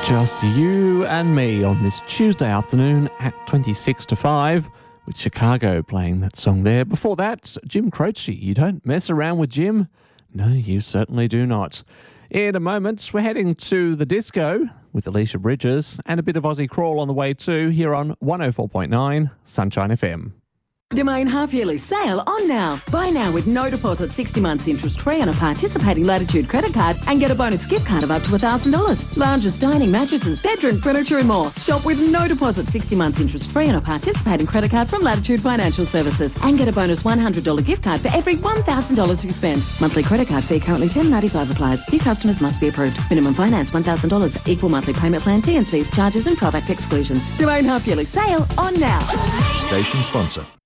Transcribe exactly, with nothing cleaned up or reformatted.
Just you and me on this Tuesday afternoon at twenty-six to five with Chicago playing that song there. Before that, Jim Croce. You don't mess around with Jim? No, you certainly do not. In a moment, we're heading to the disco with Alicia Bridges and a bit of Aussie Crawl on the way too here on one oh four point nine Sunshine F M. Domain half-yearly sale on now. Buy now with no deposit, sixty months interest-free on a participating Latitude credit card and get a bonus gift card of up to one thousand dollars. Lounges, dining, mattresses, bedroom furniture and more. Shop with no deposit, sixty months interest-free on a participating credit card from Latitude Financial Services and get a bonus one hundred dollars gift card for every one thousand dollars you spend. Monthly credit card fee currently ten dollars ninety-five applies. New customers must be approved. Minimum finance one thousand dollars. Equal monthly payment plan, T and Cs, charges and product exclusions. Domain half-yearly sale on now. Station sponsor.